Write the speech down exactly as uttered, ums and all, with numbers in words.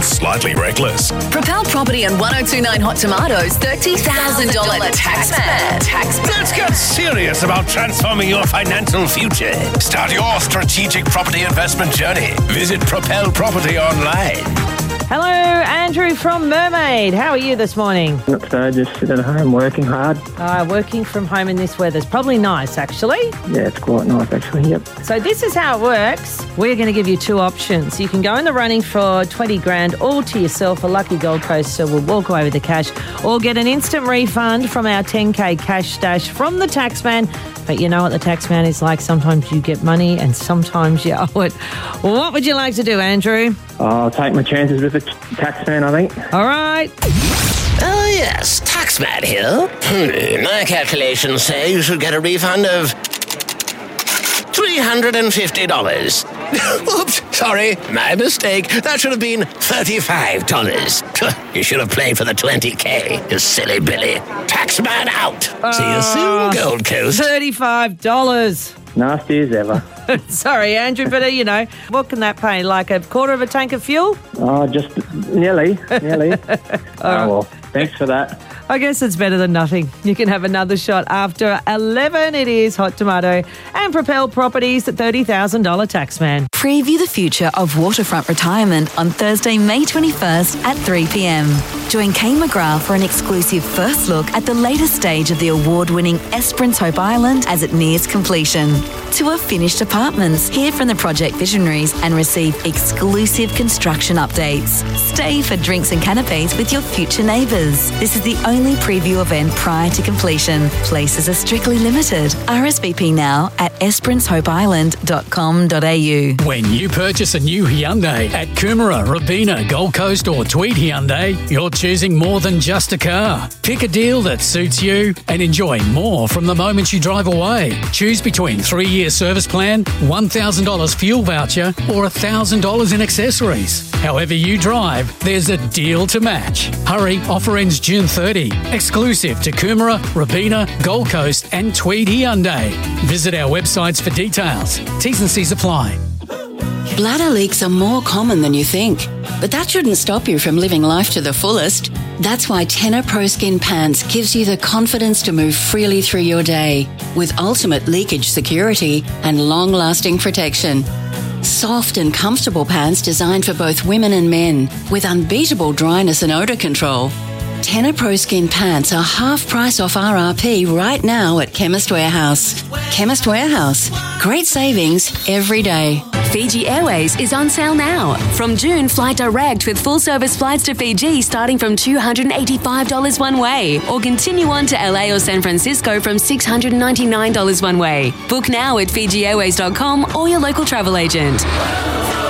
slightly reckless. Propel Property and one oh two point nine Hot Tomatoes thirty thousand dollars Taxman. Taxman. Let's get serious about transforming your financial future. Start your strategic property investment journey. Visit Propel Property online. Hello, Andrew from Mermaid. How are you this morning? Not so, just sitting at home working hard. Uh, working from home in this weather is probably nice, actually. Yeah, it's quite nice, actually, yep. So this is how it works. We're going to give you two options. You can go in the running for twenty grand all to yourself, a lucky Gold Coast, so we'll walk away with the cash, or get an instant refund from our ten K cash stash from the Taxman. But you know what the Taxman is like. Sometimes you get money and sometimes you owe it. What would you like to do, Andrew? I'll take my chances with the Taxman, I think. All right. Oh, yes, Taxman here. Hmm, my calculations say you should get a refund of three hundred fifty dollars. Oops, sorry, my mistake. That should have been thirty-five dollars. You should have played for the twenty K, you silly Billy. Taxman out. Uh, See you soon, Gold Coast. thirty-five dollars. Nasty as ever. Sorry, Andrew, but uh, you know, what can that pay? Like a quarter of a tank of fuel? Oh, just nearly, nearly. oh, well, thanks for that. I guess it's better than nothing. You can have another shot after eleven. It is Hot Tomato and Propel Properties at thirty thousand dollars Taxman. Preview the future of waterfront retirement on Thursday, May twenty-first at three p.m. Join Kay McGrath for an exclusive first look at the latest stage of the award-winning Esperance Hope Island as it nears completion. Tour finished apartments, hear from the project visionaries and receive exclusive construction updates. Stay for drinks and canapes with your future neighbours. This is the only preview event prior to completion. Places are strictly limited. R S V P now at esperance hope island dot com dot a u. When you purchase a new Hyundai at Coomera, Robina, Gold Coast or Tweed Hyundai, you're choosing more than just a car. Pick a deal that suits you and enjoy more from the moment you drive away. Choose between three-year service plan, one thousand dollars fuel voucher or one thousand dollars in accessories. However you drive, there's a deal to match. Hurry, offer ends June thirtieth. Exclusive to Coomera, Robina, Gold Coast and Tweed Hyundai. Visit our websites for details. T's and C's apply. Bladder leaks are more common than you think, but that shouldn't stop you from living life to the fullest. That's why Tenor Pro Skin Pants gives you the confidence to move freely through your day with ultimate leakage security and long-lasting protection. Soft and comfortable pants designed for both women and men with unbeatable dryness and odour control. Tenor Pro Skin Pants are half price off R R P right now at Chemist Warehouse. Chemist Warehouse. Great savings every day. Fiji Airways is on sale now. From June, fly direct with full-service flights to Fiji starting from two hundred eighty-five dollars one way, or continue on to L A or San Francisco from six hundred ninety-nine dollars one way. Book now at fiji airways dot com or your local travel agent.